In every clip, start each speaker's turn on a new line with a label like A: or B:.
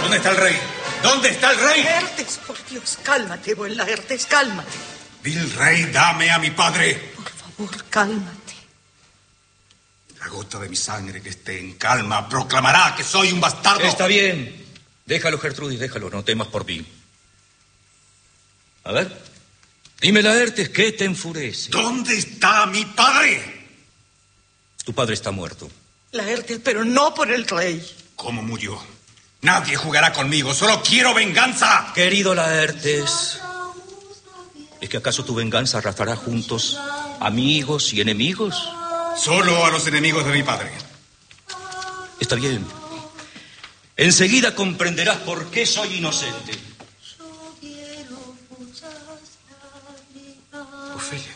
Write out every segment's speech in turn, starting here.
A: ¿Dónde está el rey? ¿Dónde está el rey?
B: Laertes, por Dios, cálmate, buen Laertes, cálmate.
A: Virrey, dame a mi padre.
B: Por favor, cálmate.
A: La gota de mi sangre que esté en calma proclamará que soy un bastardo.
C: Está bien. Déjalo, Gertrudis, déjalo. No temas por mí. A ver. Dime, Laertes, ¿qué te enfurece?
A: ¿Dónde está mi padre?
C: Tu padre está muerto.
B: Laertes, pero no por el rey.
A: ¿Cómo murió? Nadie jugará conmigo. Solo quiero venganza.
C: Querido Laertes, ¿es que acaso tu venganza arrastrará juntos amigos y enemigos?
A: Solo a los enemigos de mi padre.
C: Está bien. Enseguida comprenderás por qué soy inocente.
A: Ofelia.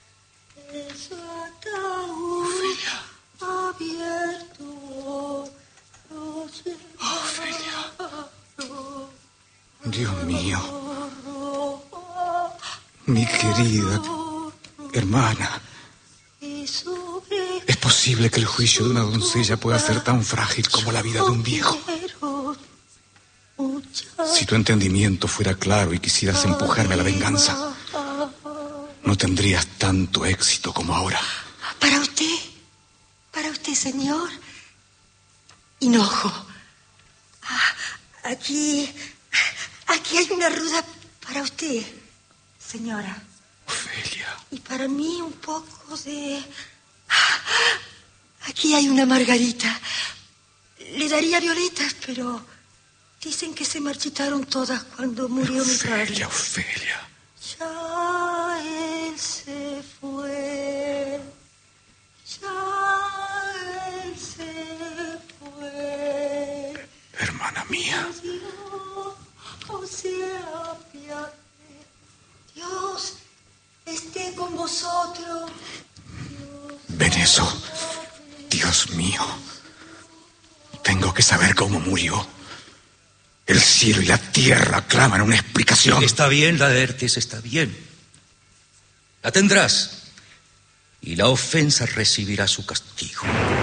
A: Ofelia. Dios mío. Mi querida hermana. ¿Es posible que el juicio de una doncella pueda ser tan frágil como la vida de un viejo? Si tu entendimiento fuera claro y quisieras empujarme a la venganza, no tendrías tanto éxito como ahora.
B: Para usted, señor. Hinojo. Aquí hay una ruda para usted, señora.
A: Ofelia.
B: Y para mí un poco de... Aquí hay una margarita. Le daría violetas, pero dicen que se marchitaron todas cuando murió mi padre.
A: Ofelia.
B: Ya él se fue. Ya él se fue.
A: Hermana mía.
B: Dios, sea apiade. Dios esté con vosotros.
A: Venezo, Dios mío. Tengo que saber cómo murió. El cielo y la tierra claman una explicación.
C: Está bien, Laertes, está bien. La tendrás. Y la ofensa recibirá su castigo.